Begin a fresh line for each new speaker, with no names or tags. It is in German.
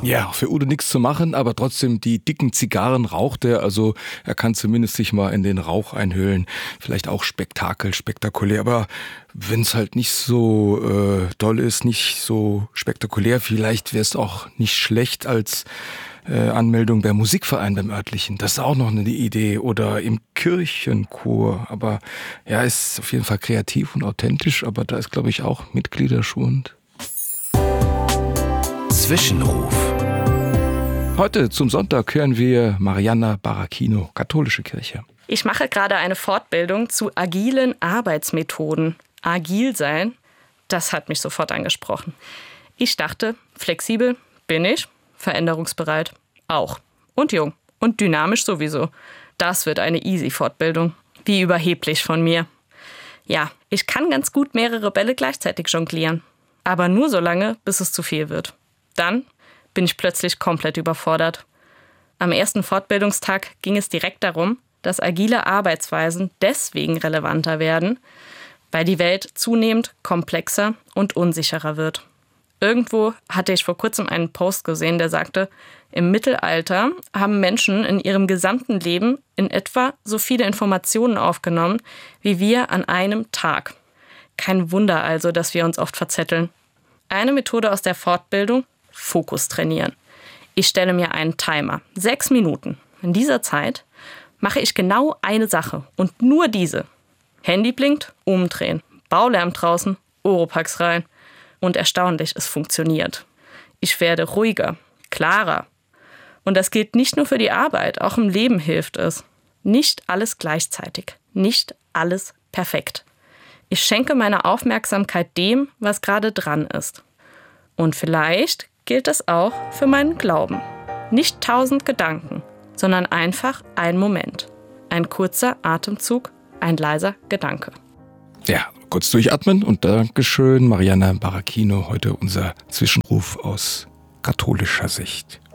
Ja, für Udo nichts zu machen, aber trotzdem die dicken Zigarren raucht er. Also er kann zumindest sich mal in den Rauch einhüllen. Vielleicht auch spektakulär. Aber wenn es halt nicht so doll ist, nicht so spektakulär, vielleicht wäre es auch nicht schlecht als Anmeldung bei Musikverein beim örtlichen. Das ist auch noch eine Idee. Oder im Kirchenchor. Aber ja, ist auf jeden Fall kreativ und authentisch. Aber da ist, glaube ich, auch Mitgliederschwund.
Zwischenruf.
Heute zum Sonntag hören wir Marianna Barachino, katholische Kirche.
Ich mache gerade eine Fortbildung zu agilen Arbeitsmethoden. Agil sein, das hat mich sofort angesprochen. Ich dachte, flexibel bin ich, veränderungsbereit auch. Und jung und dynamisch sowieso. Das wird eine Easy-Fortbildung. Wie überheblich von mir. Ja, ich kann ganz gut mehrere Bälle gleichzeitig jonglieren. Aber nur so lange, bis es zu viel wird. Dann bin ich plötzlich komplett überfordert. Am ersten Fortbildungstag ging es direkt darum, dass agile Arbeitsweisen deswegen relevanter werden, weil die Welt zunehmend komplexer und unsicherer wird. Irgendwo hatte ich vor kurzem einen Post gesehen, der sagte, im Mittelalter haben Menschen in ihrem gesamten Leben in etwa so viele Informationen aufgenommen, wie wir an einem Tag. Kein Wunder also, dass wir uns oft verzetteln. Eine Methode aus der Fortbildung: Fokus trainieren. Ich stelle mir einen Timer, 6 Minuten. In dieser Zeit mache ich genau eine Sache und nur diese. Handy blinkt, umdrehen. Baulärm draußen, Oropax rein. Und erstaunlich, es funktioniert. Ich werde ruhiger, klarer. Und das gilt nicht nur für die Arbeit, auch im Leben hilft es. Nicht alles gleichzeitig, nicht alles perfekt. Ich schenke meine Aufmerksamkeit dem, was gerade dran ist. Und vielleicht gilt es auch für meinen Glauben. Nicht 1000 Gedanken, sondern einfach ein Moment. Ein kurzer Atemzug, ein leiser Gedanke.
Ja, kurz durchatmen und Dankeschön, Marianna Barachino, heute unser Zwischenruf aus katholischer Sicht.